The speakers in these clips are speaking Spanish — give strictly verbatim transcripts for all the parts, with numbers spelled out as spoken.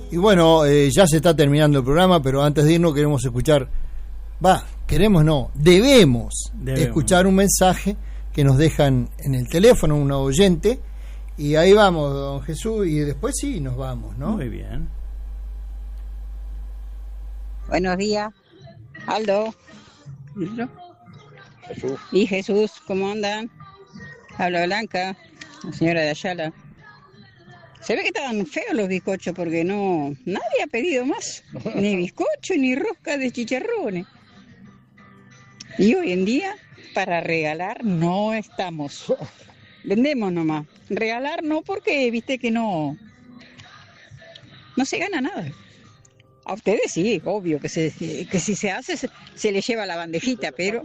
Y bueno, eh, ya se está terminando el programa, pero antes de irnos queremos escuchar, va, queremos no, debemos, debemos escuchar un mensaje que nos dejan en el teléfono, un oyente, y ahí vamos, don Jesús, y después sí nos vamos, ¿no? Muy bien. Buenos días, Aldo. Jesús. Y Jesús, ¿cómo andan? Habla Blanca, la señora de Ayala. Se ve que estaban feos los bizcochos porque no, nadie ha pedido más, ni bizcocho ni rosca de chicharrones. Y hoy en día, para regalar no estamos. Vendemos nomás. Regalar no, porque viste que no, no se gana nada. A ustedes sí, obvio, que, se, que si se hace se, se les lleva la bandejita, pero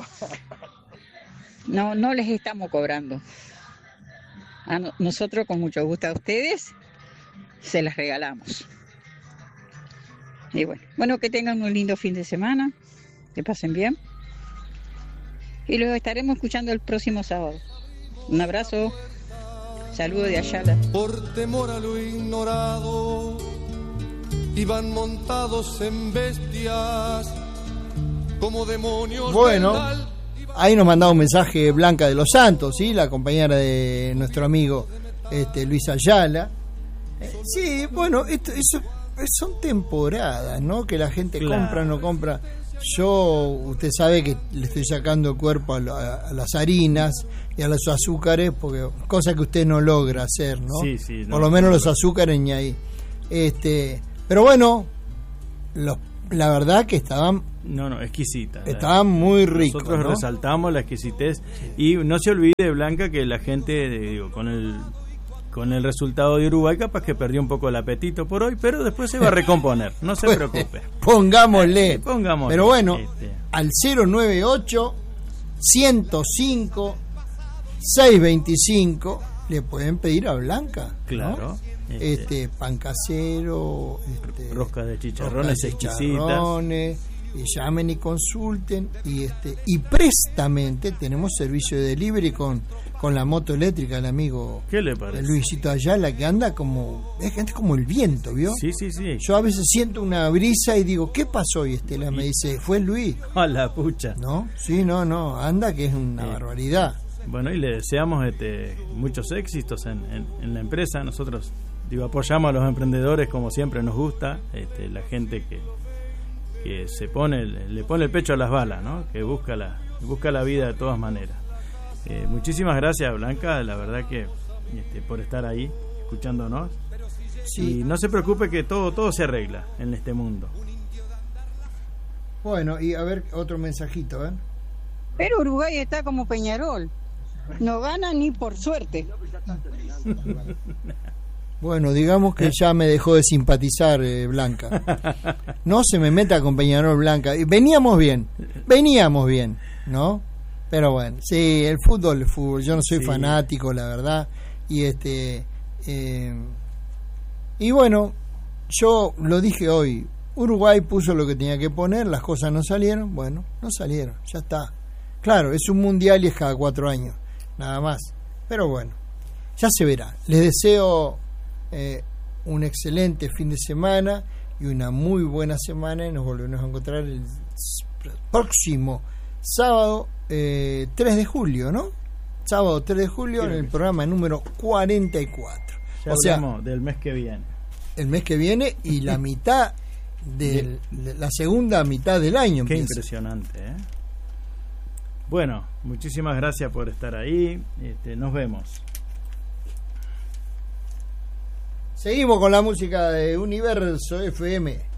no, no les estamos cobrando. A no, nosotros con mucho gusto a ustedes se las regalamos. Y bueno, bueno, que tengan un lindo fin de semana, que pasen bien. Y luego estaremos escuchando el próximo sábado. Un abrazo, saludo de Ayala. Por temor a lo ignorado, iban montados en bestias, como demonios. Bueno, ahí nos mandaba un mensaje Blanca de los Santos, ¿sí? La compañera de nuestro amigo este, Luis Ayala. Eh, sí, bueno, esto, eso son temporadas, ¿no? Que la gente claro. compra, no compra. Yo, usted sabe que le estoy sacando el cuerpo a, la, a las harinas y a los azúcares, porque cosa que usted no logra hacer, ¿no? Sí, sí. No, Por lo menos no, los azúcares ni ahí. Este, pero bueno, los, la verdad que estaban no no exquisita estaban muy ricos. Nosotros ¿no? resaltamos la exquisitez y no se olvide, Blanca, que la gente digo con el con el resultado de Uruguay capaz que perdió un poco el apetito por hoy, pero después se va a recomponer, no se preocupe. Pongámosle. Pongámosle. Pero bueno, este. al cero noventa y ocho, ciento cinco, seiscientos veinticinco le pueden pedir a Blanca, claro. ¿no? Este, este pan casero, este, roscas de chicharrones exquisitas. Y llamen y consulten y este y prestamente tenemos servicio de delivery con con la moto eléctrica del amigo ¿Qué le parece? Luisito Ayala, que anda como es que anda como el viento, ¿vio? Sí, sí, sí. Yo a veces siento una brisa y digo, ¿qué pasó? Y Estela me dice, fue Luis. A la pucha. No, sí, no, no, anda que es una sí. barbaridad. Bueno, y le deseamos este muchos éxitos en, en, en la empresa. Nosotros digo apoyamos a los emprendedores como siempre nos gusta, este, la gente que que se pone le pone el pecho a las balas, ¿no? Que busca la busca la vida de todas maneras. Eh, muchísimas gracias, Blanca, la verdad que este, por estar ahí escuchándonos. Sí. Y no se preocupe que todo todo se arregla en este mundo. Bueno, y a ver otro mensajito, ¿eh? Pero Uruguay está como Peñarol, no gana ni por suerte. Bueno, digamos que ya me dejó de simpatizar eh, Blanca. No se me meta con Peñarol, Blanca. Veníamos bien, veníamos bien, ¿no? Pero bueno, sí, el fútbol, el fútbol. Yo no soy sí. fanático, la verdad. Y este, eh, y bueno, yo lo dije hoy. Uruguay puso lo que tenía que poner, las cosas no salieron. Bueno, no salieron, ya está. Claro, es un mundial y es cada cuatro años, nada más. Pero bueno, ya se verá. Les deseo Eh, un excelente fin de semana y una muy buena semana y nos volvemos a encontrar el próximo sábado eh, tres de julio, ¿no? Sábado tres de julio en el programa número cuarenta y cuatro. Ya o sea, del mes que viene. El mes que viene y la mitad del, de la segunda mitad del año. Qué empieza. Impresionante, ¿eh? Bueno, muchísimas gracias por estar ahí. Este, nos vemos. Seguimos con la música de Universo F M.